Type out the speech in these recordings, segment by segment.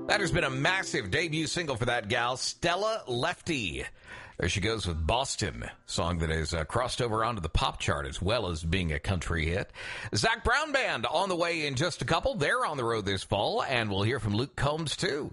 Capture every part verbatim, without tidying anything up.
That has been a massive debut single for that gal, Stella Lefty. There she goes with Boston, song that has uh, crossed over onto the pop chart as well as being a country hit. Zac Brown Band on the way in just a couple. They're on the road this fall, and we'll hear from Luke Combs, too.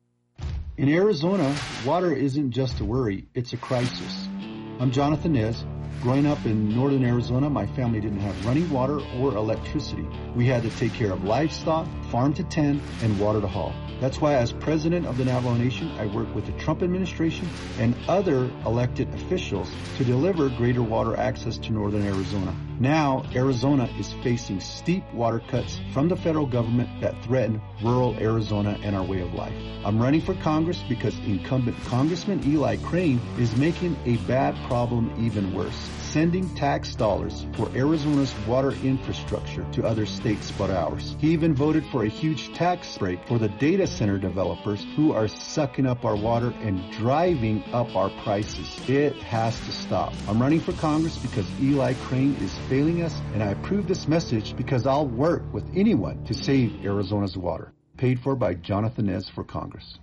In Arizona, water isn't just a worry, it's a crisis. I'm Jonathan Nez. Growing up in northern Arizona, my family didn't have running water or electricity. We had to take care of livestock, farm to tend, and water to haul. That's why as president of the Navajo Nation, I work with the Trump administration and other elected officials to deliver greater water access to northern Arizona. Now, Arizona is facing steep water cuts from the federal government that threaten rural Arizona and our way of life. I'm running for Congress because incumbent Congressman Eli Crane is making a bad problem even worse, sending tax dollars for Arizona's water infrastructure to other states but ours. He even voted for a huge tax break for the data center developers who are sucking up our water and driving up our prices. It has to stop. I'm running for Congress because Eli Crane is failing us, and I approve this message because I'll work with anyone to save Arizona's water. Paid for by Jonathan Nez for Congress.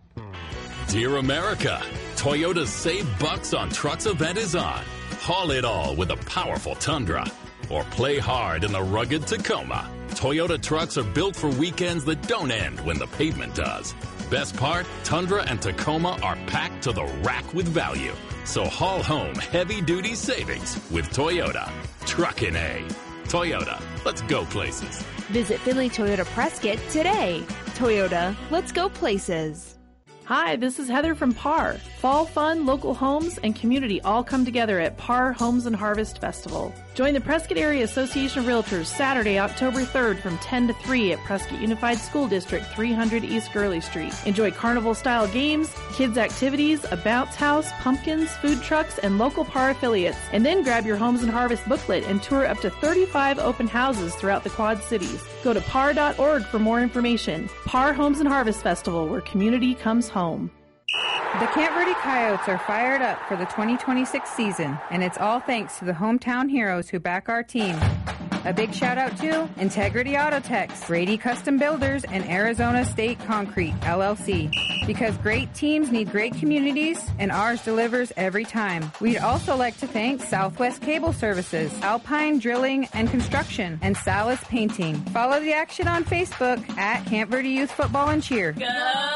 Dear America, Toyota's Save Bucks on Trucks event is on. Haul it all with a powerful Tundra. Or play hard in the rugged Tacoma. Toyota trucks are built for weekends that don't end when the pavement does. Best part, Tundra and Tacoma are packed to the rack with value. So haul home heavy-duty savings with Toyota. Truckin' A. Toyota, let's go places. Visit Finley Toyota Prescott today. Toyota, let's go places. Hi, this is Heather from P A R. Fall fun, local homes, and community all come together at P A R Homes and Harvest Festival. Join the Prescott Area Association of Realtors Saturday, October third from ten to three at Prescott Unified School District, three hundred East Gurley Street. Enjoy carnival-style games, kids' activities, a bounce house, pumpkins, food trucks, and local P A R affiliates. And then grab your Homes and Harvest booklet and tour up to thirty-five open houses throughout the Quad Cities. Go to P A R dot org for more information. P A R Homes and Harvest Festival, where community comes home. The Camp Verde Coyotes are fired up for the twenty twenty-six season, and it's all thanks to the hometown heroes who back our team. A big shout out to Integrity Auto Techs, Brady Custom Builders, and Arizona State Concrete, L L C. Because great teams need great communities, and ours delivers every time. We'd also like to thank Southwest Cable Services, Alpine Drilling and Construction, and Salas Painting. Follow the action on Facebook at Camp Verde Youth Football and Cheer. Go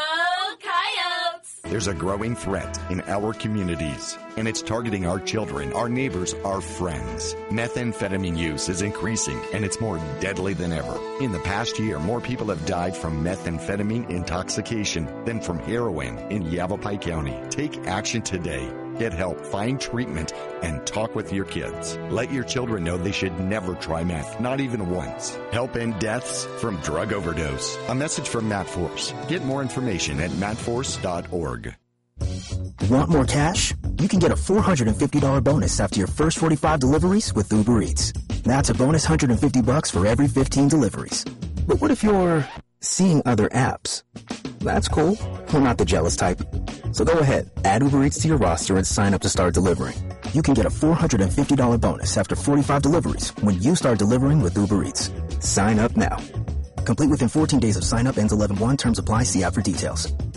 Coyotes! There's a growing threat in our communities, and it's targeting our children, our neighbors, our friends. Methamphetamine use is increasing, and it's more deadly than ever. In the past year, more people have died from methamphetamine intoxication than from heroin in Yavapai County. Take action today. Get help, find treatment, and talk with your kids. Let your children know they should never try meth, not even once. Help end deaths from drug overdose. A message from MatForce. Get more information at mat force dot org. Want more cash? You can get a four hundred fifty dollars bonus after your first forty-five deliveries with Uber Eats. That's a bonus one hundred fifty bucks for every fifteen deliveries. But what if you're seeing other apps? That's cool. We're not the jealous type. So go ahead, add Uber Eats to your roster and sign up to start delivering. You can get a four hundred fifty dollars bonus after forty-five deliveries when you start delivering with Uber Eats. Sign up now. Complete within fourteen days of sign up, ends eleven one. Terms apply. See app for details.